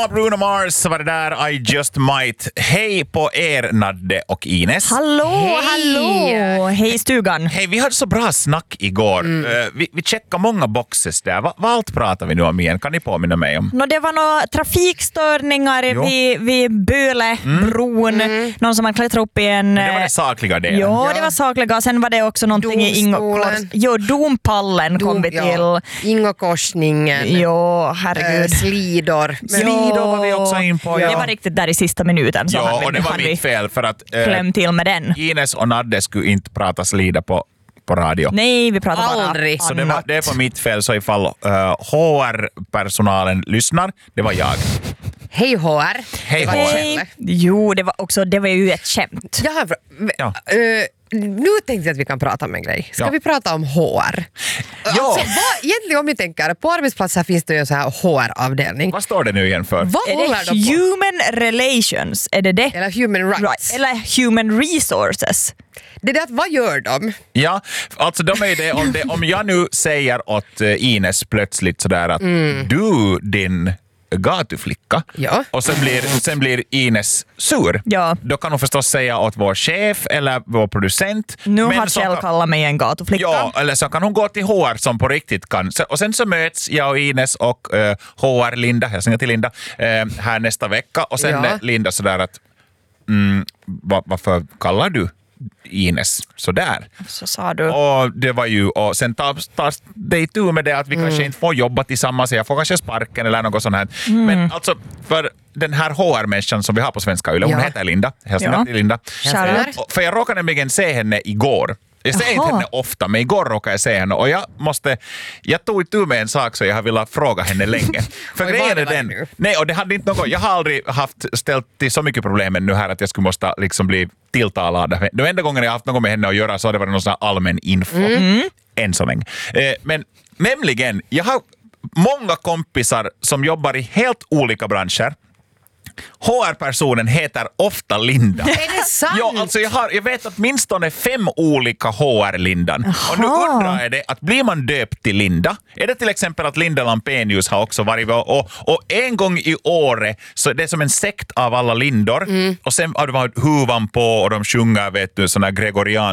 Ja, Bruno Mars var det där, I just might. Hej på er, Nadde och Ines. Hallå! Hej stugan. Hej, vi hade så bra snack igår. Vi checkade många boxes där. Vad allt pratar vi nu om igen? Kan ni påminna mig om? Det var några trafikstörningar vid Bölebron. Någon som har klättrat upp i en... Det var det sakliga delen. Ja, det var sakliga. Sen var det också någonting i Domstolen. Dompallen kom vi till. Ingokorsningen. Ja, herregud. Slidor. Slidor var vi också in på. Det var riktigt där i sista minuten. Så Ja, och det var hade mitt fel för att kläm till med den. Ines och Nadde skulle inte prata slida på radio. Nej, vi pratar bara Aldrig. Så det är på mitt fel, så ifall HR-personalen lyssnar, det var jag. Hej HR. Hej Det var HR. Kjelle. Jo, det var ju ett skämt. Jag har Ja. nu tänkte jag att vi kan prata om en grej. Ska Ja. vi prata om HR? Ja. Egentligen om ni tänker, på arbetsplatser finns det ju en så här HR-avdelning. Vad står det nu igen för? Vad Är håller det de på? human relations? Är det det? Eller human rights. Right. Eller human resources? Det är att, vad gör de? Ja, alltså de är det om jag nu säger åt Ines plötsligt sådär att du din gatuflicka, Ja. och sen blir Ines sur. Ja. Då kan hon förstås säga åt vår chef eller vår producent. Nu Men har så Kjell kan- kallat mig en gatuflicka. Ja, eller så kan hon gå till HR som på riktigt kan. Och sen så möts jag och Ines och HR Linda, jag säger till Linda, här nästa vecka. Och sen Ja. Linda sådär att varför kallar du Ines sådär? Så sa du. Och det var ju, och sen tar det itu med det att vi kanske inte får jobba tillsammans, jag får kanske sparken eller något sånt här. Men alltså, för den här HR-människan som vi har på Svenska Yle, hon Ja. heter Linda. Hälsningar Ja. till Linda. Shoutout. För jag råkade nämligen se henne igår. Jag ser inte Jaha. henne ofta, men igår råkade jag se henne och jag tog itu med en sak så jag har velat fråga henne länge. För Oj, grejen vad är var det den, nu? nej, och det hade inte något, jag har aldrig ställt till så mycket problem ännu här att jag skulle måste liksom bli tilltalad. De enda gången jag haft något med henne att göra så har det varit någon sån här allmän info. Än så länge. Men nämligen, jag har många kompisar som jobbar i helt olika branscher. HR-personen heter ofta Linda. Är det sant? Ja, alltså jag vet att minst 5 olika HR-Lindan. Och nu undrar jag det, att blir man döpt till Linda? Är det till exempel att Linda Lampenius har också varit och en gång i året så det är som en sekt av alla Lindor och sen har det varit huvan på och de sjunger, vet du, såna gregorian